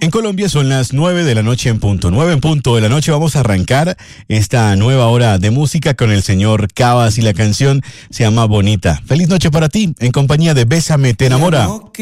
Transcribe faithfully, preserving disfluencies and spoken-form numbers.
En Colombia son las nueve de la noche en punto. Nueve en punto de la noche vamos a arrancar esta nueva hora de música con el señor Cabas y la canción se llama Bonita. Feliz noche para ti en compañía de Bésame, te enamora.